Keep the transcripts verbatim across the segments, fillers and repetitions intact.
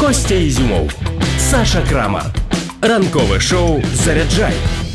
Костя Ізюмов, Саша Крамар. Ранкове шоу «Заряджай»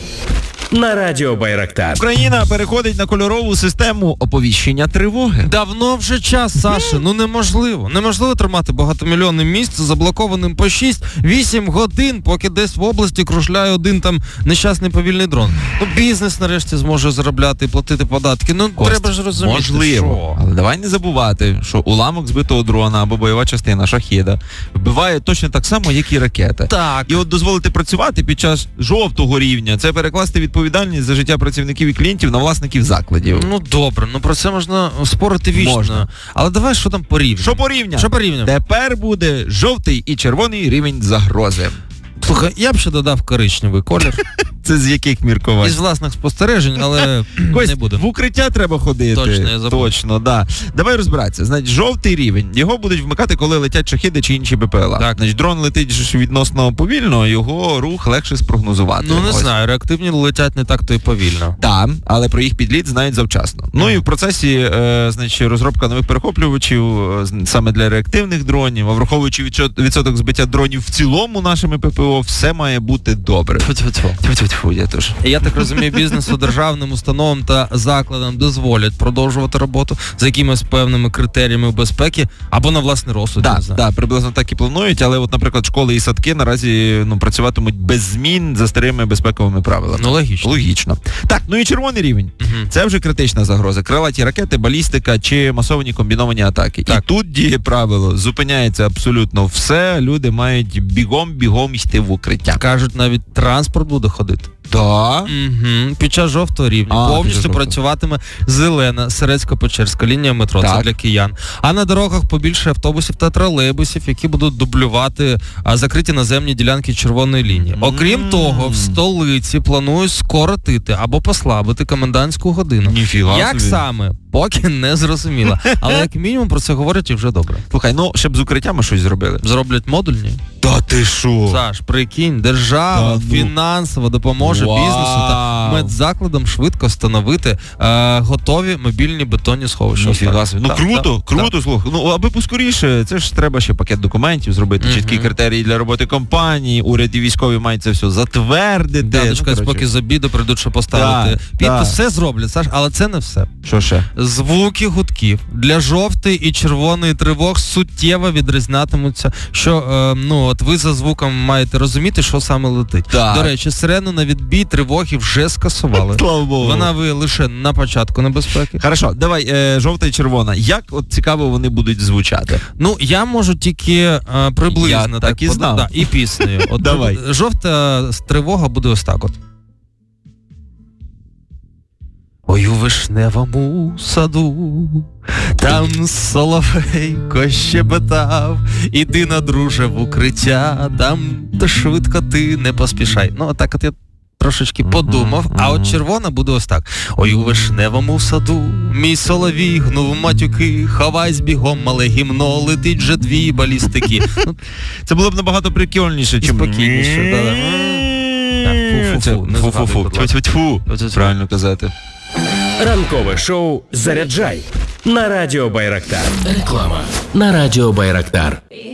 на радіо Байрактар. Україна переходить на кольорову систему оповіщення тривоги. Давно вже час, Саша. Ну неможливо. Неможливо тримати багатомільйонне місце заблокованим по шість-вісім годин, поки десь в області кружляє один там нещасний повільний дрон. Ну бізнес нарешті зможе заробляти і платити податки. Ну Кость, треба ж розуміти, можливо. що. Але давай не забувати, що уламок збитого дрона або бойова частина шахеда вбиває точно так само, як і ракета. Так. І от дозволити працювати під час жовтого рівня, це перекласти відповідальність за життя працівників і клієнтів на власників закладів. Ну добре, ну про це можна спорити вічно. Можна. Але давай що там по рівню? Що по рівням? Що по рівням? Тепер буде жовтий і червоний рівень загрози. Слухай, я б ще додав коричневий колір. Це з яких міркувань? Із власних спостережень, але Кость, не будемо. в укриття треба ходити. Точно, я забув. Точно, да. Давай розбиратися. Значить, жовтий рівень. Його будуть вмикати, коли летять шахеди чи інші БПЛА. Так. Значить, дрон летить ж відносно повільно, його рух легше спрогнозувати. Ну не Ось. знаю, реактивні летять не так то і повільно. Так, але про їх підліт знають завчасно. Mm. Ну і в процесі, е, значить, розробка нових перехоплювачів е, саме для реактивних дронів, а враховуючи відсот- відсоток збиття дронів в цілому нашими ППО, все має бути добре. Тьфу-тьфу-тьфу. Тьфу-тьфу-тьфу, я теж. Я так розумію, бізнесу, державним установам та закладам дозволять продовжувати роботу за якимись певними критеріями безпеки або на власний розсуд. Так, не знаю. да, приблизно так і планують, але от, наприклад, школи і садки наразі ну, працюватимуть без змін за старими безпековими правилами. Ну логічно. Логічно. Так, ну і червоний рівень. Угу. Це вже критична загроза. Крилаті ракети, балістика чи масовані комбіновані атаки. Так. І тут діє правило. Зупиняється абсолютно все. Люди мають бігом-бігом йти в укриття. Кажуть, навіть транспорт буде ходити. Так. Угу. Під час жовтого рівня А, повністю під час працюватиме зелена Серецько-Печерська лінія метро. Так. Це для киян. А на дорогах побільше автобусів та тролейбусів, які будуть дублювати а, закриті наземні ділянки червоної лінії. Окрім М. того, в столиці планують скоротити або послабити комендантську годину. Ніфіга Як собі. саме? Поки не зрозуміло. Але як мінімум про це говорять і вже добре. Слухай, ну, щоб з укриттями щось зробили. Зроблять модульні. Та ти що? Саш, прикинь, держава Та ну. фінансово допоможе Вау. бізнесу та медзакладам швидко встановити е, готові мобільні бетонні сховища. Ніфіга собі. Ну Так, круто, так, круто, слухай. Ну аби поскоріше, це ж треба ще пакет документів зробити, Мгм. чіткі критерії для роботи компанії, уряд і військові мають це все затвердити. Да, дочекайся, ну, поки з обіду прийдуть, що поставити Так, підпис. так. Все зроблять, Саш, але це не все. Що ще? Звуки гудків для жовтої і червоної тривог суттєво відрізнятимуться, що е, ну от ви за звуком маєте розуміти, що саме летить. Так. До речі, сирену на відбій тривоги вже скасували. Слава Богу. Вона ви лише на початку небезпеки. Хорошо, давай, е, жовта і червона. Як от цікаво вони будуть звучати? Ну, я можу тільки е, приблизно Я так і пода- знав. Да, і піснею. От, Давай. Жовта тривога буде ось так от. Ой, у вишневому саду, там соловейко щебетав, іди на друже в укриття, там то швидко ти не поспішай. Ну, так от я трошечки подумав, а от червона буде ось так. Ой, у вишневому саду, мій соловій гнув матюки, ховайсь бігом, мале гімно, летить же дві балістики. Ну, Це було б набагато прикольніше, і чим... спокійніше. Да, да. Так, фу-фу-фу, не Фу-фу-фу. згадуй, будь ласка. Тьфу-тьфу. Тьфу-тьфу. Правильно казати. Ранкове шоу «Заряджай» на радіо Байрактар. Реклама на радіо Байрактар.